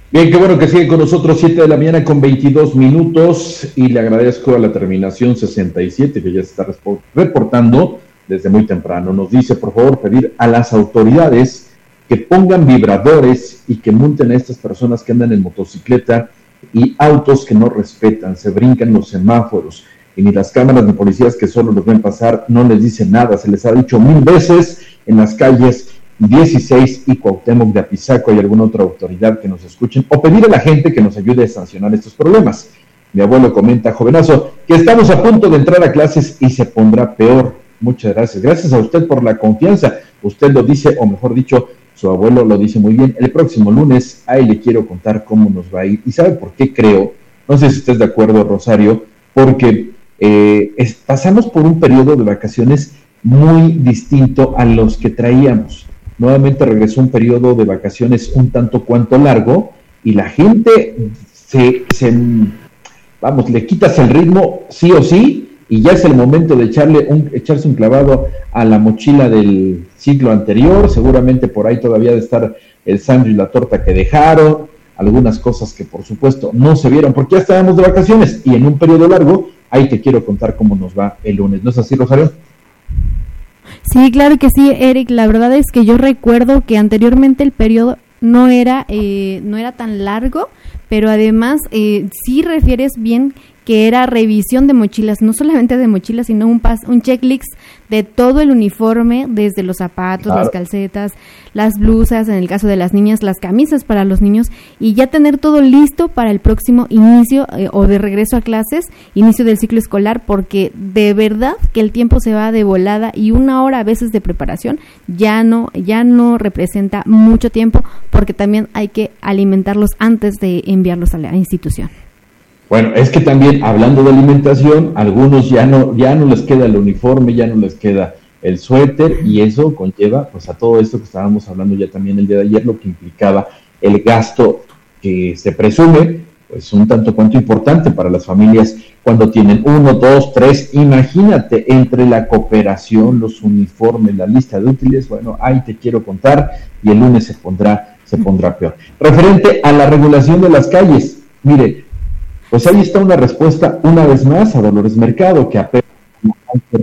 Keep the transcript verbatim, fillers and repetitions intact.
Bien, qué bueno que sigue con nosotros, siete de la mañana con veintidós minutos, y le agradezco a la terminación sesenta y siete que ya se está reportando desde muy temprano. Nos dice, por favor, pedir a las autoridades que pongan vibradores y que multen a estas personas que andan en motocicleta y autos que no respetan, se brincan los semáforos, y ni las cámaras de policías que solo los ven pasar no les dicen nada. Se les ha dicho mil veces en las calles dieciséis y Cuauhtémoc de Apizaco. ¿Hay alguna otra autoridad que nos escuchen? O pedir a la gente que nos ayude a sancionar estos problemas. Mi abuelo comenta, jovenazo, que estamos a punto de entrar a clases y se pondrá peor. Muchas gracias. Gracias a usted por la confianza. Usted lo dice, o mejor dicho, su abuelo lo dice muy bien. El próximo lunes, ahí le quiero contar cómo nos va a ir. ¿Y sabe por qué creo? No sé si estés de acuerdo, Rosario, porque eh, es, pasamos por un periodo de vacaciones muy distinto a los que traíamos. Nuevamente regresó un periodo de vacaciones un tanto cuanto largo, y la gente se, se, vamos, le quitas el ritmo sí o sí, y ya es el momento de echarle un, echarse un clavado a la mochila del ciclo anterior. Seguramente por ahí todavía de estar el sándwich y la torta que dejaron, algunas cosas que por supuesto no se vieron porque ya estábamos de vacaciones, y en un periodo largo, ahí te quiero contar cómo nos va el lunes. ¿No es así, Rosario? Sí, claro que sí, Eric. La verdad es que yo recuerdo que anteriormente el periodo no era eh, no era tan largo, pero además eh, sí refieres bien que era revisión de mochilas, no solamente de mochilas, sino un pas, un checklist de todo el uniforme, desde los zapatos, claro, las calcetas, las blusas, en el caso de las niñas, las camisas para los niños, y ya tener todo listo para el próximo inicio eh, o de regreso a clases, inicio del ciclo escolar, porque de verdad que el tiempo se va de volada, y una hora a veces de preparación ya no, ya no representa mucho tiempo, porque también hay que alimentarlos antes de enviarlos a la institución. Bueno, es que también, hablando de alimentación, algunos ya no ya no les queda el uniforme, ya no les queda el suéter, y eso conlleva pues a todo esto que estábamos hablando ya también el día de ayer, lo que implicaba el gasto que se presume pues un tanto cuanto importante para las familias cuando tienen uno, dos, tres. Imagínate, entre la cooperación, los uniformes, la lista de útiles, bueno, ahí te quiero contar, y el lunes se pondrá, se pondrá peor. Referente a la regulación de las calles, mire, pues ahí está una respuesta una vez más a Dolores Mercado, que apela